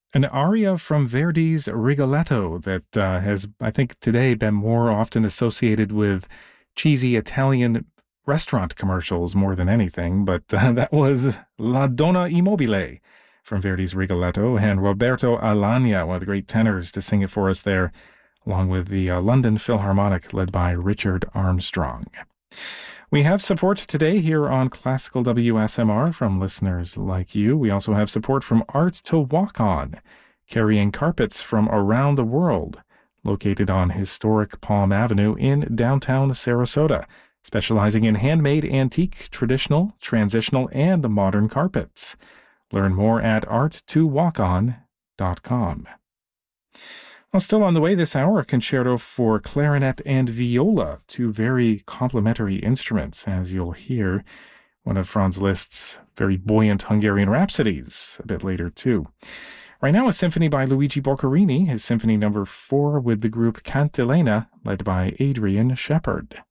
An aria from Verdi's Rigoletto that has, I think, today been more often associated with cheesy Italian restaurant commercials more than anything, but that was La Donna Immobile from Verdi's Rigoletto, and Roberto Alagna, one of the great tenors, to sing it for us there, along with the London Philharmonic led by Richard Armstrong. We have support today here on Classical WSMR from listeners like you. We also have support from Art to Walk On, carrying carpets from around the world, located on historic Palm Avenue in downtown Sarasota, specializing in handmade, antique, traditional, transitional, and modern carpets. Learn more at art2walkon.com. Well, still on the way this hour, a concerto for clarinet and viola, two very complementary instruments, as you'll hear. One of Franz Liszt's very buoyant Hungarian rhapsodies a bit later, too. Right now, a symphony by Luigi Boccherini, his Symphony No. 4 with the group Cantilena, led by Adrian Shepard.